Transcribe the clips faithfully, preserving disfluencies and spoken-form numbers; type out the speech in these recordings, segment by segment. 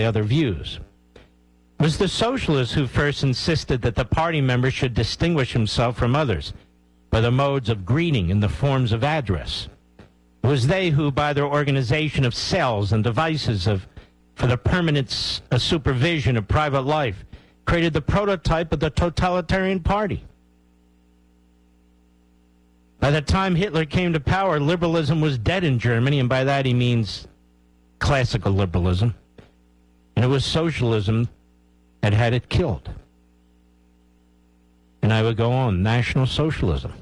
other views. It was the socialists who first insisted that the party member should distinguish himself from others by the modes of greeting and the forms of address. It was they who, by their organization of cells and devices of for the permanent uh, supervision of private life, created the prototype of the totalitarian party. By the time Hitler came to power, liberalism was dead in Germany, and by that he means classical liberalism. And it was socialism that had it killed. And I would go on, National Socialism,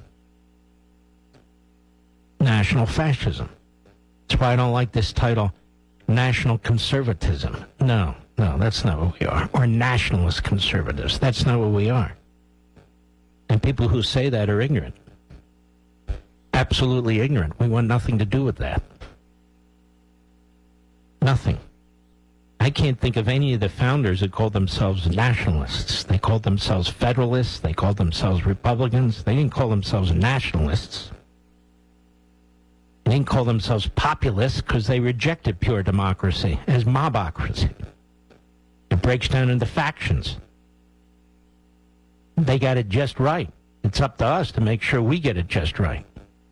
National Fascism. That's why I don't like this title, National Conservatism. No, no, that's not what we are. Or nationalist conservatives. That's not what we are. And people who say that are ignorant. Absolutely ignorant. We want nothing to do with that. Nothing. I can't think of any of the founders that called themselves nationalists. They called themselves federalists. They called themselves Republicans. They didn't call themselves nationalists. They didn't call themselves populists because they rejected pure democracy as mobocracy. It breaks down into factions. They got it just right. It's up to us to make sure we get it just right.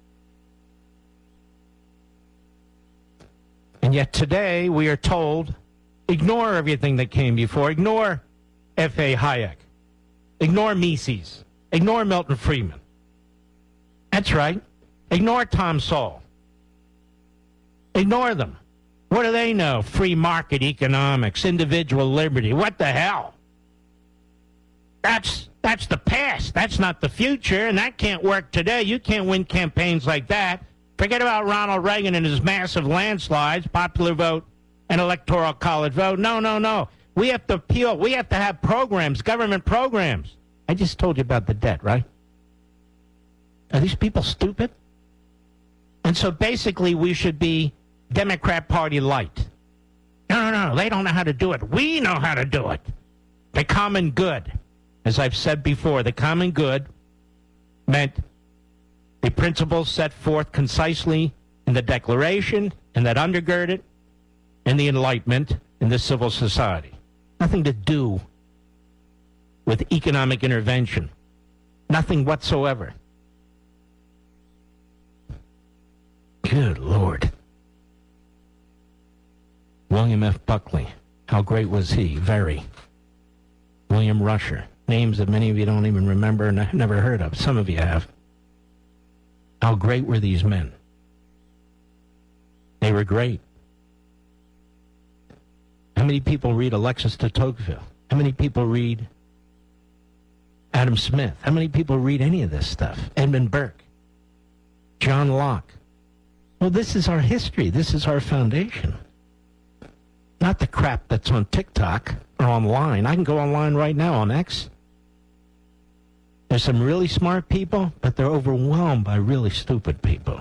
And yet today we are told, ignore everything that came before. Ignore F A Hayek. Ignore Mises. Ignore Milton Friedman. That's right. Ignore Tom Sowell. Ignore them. What do they know? Free market economics, individual liberty. What the hell? That's that's the past. That's not the future, and that can't work today. You can't win campaigns like that. Forget about Ronald Reagan and his massive landslides, popular vote, and electoral college vote. No, no, no. We have to appeal. We have to have programs, government programs. I just told you about the debt, right? Are these people stupid? And so basically we should be Democrat Party light. No, no, no. They don't know how to do it. We know how to do it. The common good. As I've said before, the common good meant the principles set forth concisely in the Declaration and that undergird it, and the Enlightenment in the civil society. Nothing to do with economic intervention. Nothing whatsoever. Good Lord. William F. Buckley. How great was he? Very. William Rusher. Names that many of you don't even remember and have never heard of. Some of you have. How great were these men? They were great. How many people read Alexis de Tocqueville? How many people read Adam Smith? How many people read any of this stuff? Edmund Burke, John Locke. Well, this is our history. This is our foundation. Not the crap that's on TikTok or online. I can go online right now on X. There's some really smart people, but they're overwhelmed by really stupid people.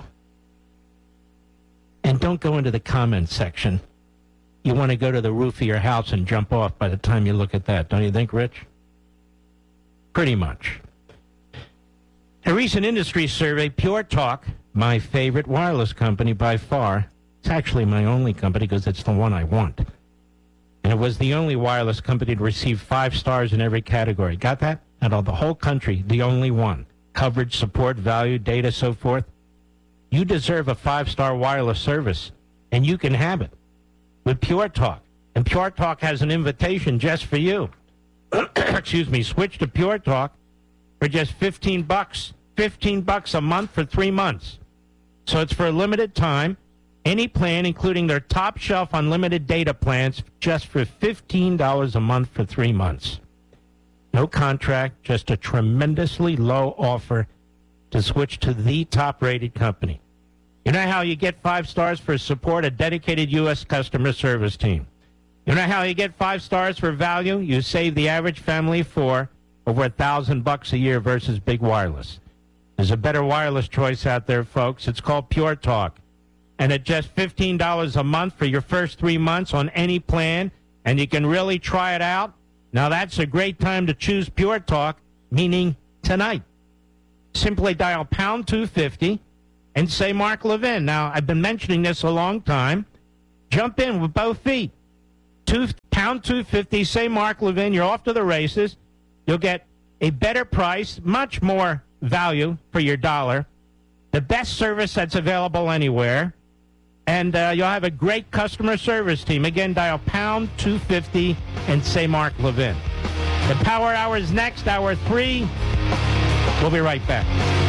And don't go into the comment section. You want to go to the roof of your house and jump off by the time you look at that, don't you think, Rich? Pretty much. A recent industry survey, Pure Talk, my favorite wireless company by far, it's actually my only company because it's the one I want. And it was the only wireless company to receive five stars in every category. Got that? Out of the whole country, the only one. Coverage, support, value, data, so forth. You deserve a five-star wireless service, and you can have it with Pure Talk. And Pure Talk has an invitation just for you. Excuse me. Switch to Pure Talk for just fifteen bucks. fifteen bucks a month for three months. So it's for a limited time. Any plan, including their top-shelf unlimited data plans, just for fifteen dollars a month for three months. No contract, just a tremendously low offer to switch to the top-rated company. You know how you get five stars for support? A dedicated U S customer service team. You know how you get five stars for value? You save the average family of four over a thousand bucks a year versus big wireless. There's a better wireless choice out there, folks. It's called Pure Talk. And at just fifteen dollars a month for your first three months on any plan, and you can really try it out. Now, that's a great time to choose Pure Talk, meaning tonight. Simply dial pound two fifty and say Mark Levin. Now, I've been mentioning this a long time. Jump in with both feet. Two, pound pound two fifty, say Mark Levin, you're off to the races. You'll get a better price, much more value for your dollar, the best service that's available anywhere, and uh, you'll have a great customer service team. Again, dial pound two fifty and say Mark Levin. The Power Hour is next, hour three. We'll be right back.